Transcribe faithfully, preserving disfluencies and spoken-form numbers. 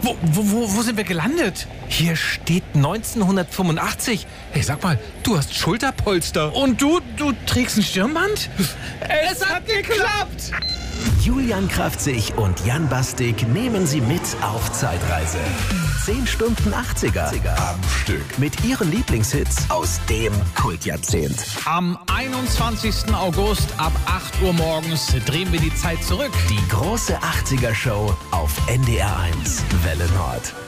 Wo, wo, wo, wo sind wir gelandet? Hier steht neunzehnhundertfünfundachtzig. Hey, sag mal, du hast Schulterpolster. Und du, du trägst ein Stirnband? Es hat geklappt! Julian Kraftzig und Jan Bastik nehmen Sie mit auf Zeitreise. zehn Stunden achtziger am Stück mit ihren Lieblingshits aus dem Kultjahrzehnt. Am einundzwanzigsten August ab acht Uhr morgens drehen wir die Zeit zurück. Die große achtziger Show auf N D R eins Welle Nord.